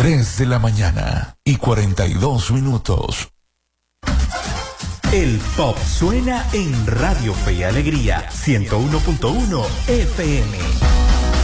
3 de la mañana y 42 minutos. El pop suena en Radio Fe y Alegría 101.1 FM.